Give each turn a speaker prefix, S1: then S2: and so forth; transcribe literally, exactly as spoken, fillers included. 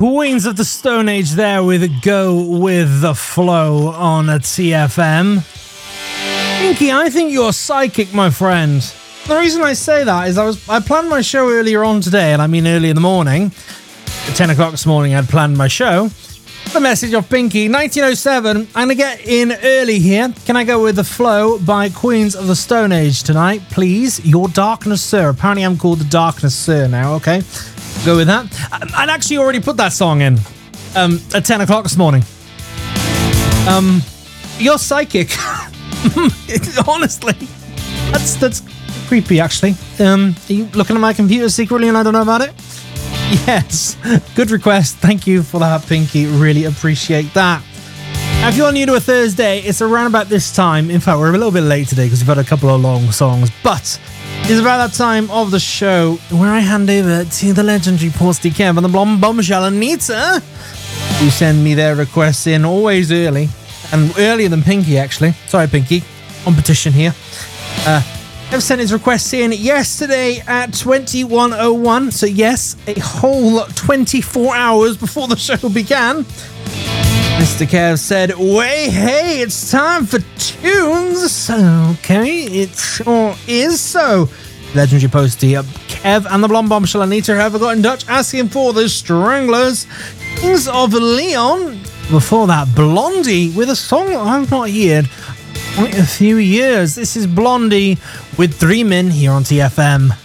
S1: Queens of the Stone Age there with Go With The Flow on a T F M. Pinky, I think you're psychic, my friend. The reason I say that is I was I planned my show earlier on today, and I mean early in the morning. At ten o'clock this morning I'd planned my show. The message of Pinky, nineteen oh seven, I'm going to get in early here. Can I go with The Flow by Queens of the Stone Age tonight, please? Your Darkness Sir. Apparently I'm called the Darkness Sir now, okay? Go with that. I'd actually already put that song in um, at ten o'clock this morning. Um, you're psychic. Honestly, that's that's creepy, actually. Um, are you looking at my computer secretly and I don't know about it? Yes. Good request. Thank you for that, Pinky. Really appreciate that. Now, if you're new to a Thursday, it's around about this time. In fact, we're a little bit late today because we've had a couple of long songs, but it's about that time of the show where I hand over to the legendary Posty Kev and the blonde bombshell Anita, who send me their requests in always early, and earlier than Pinky, actually. Sorry, Pinky. Competition here. Uh, Kev sent his requests in yesterday at twenty-one oh one, so yes, a whole twenty-four hours before the show began. Mister Kev said, "Way, hey, it's time for tunes." Okay, it sure is so. Legendary Posty, Kev and the blonde bombshell Anita have got in touch asking for the Stranglers, Kings of Leon. Before that, Blondie with a song that I've not heard quite a few years. This is Blondie with Dreamin' here on T F M.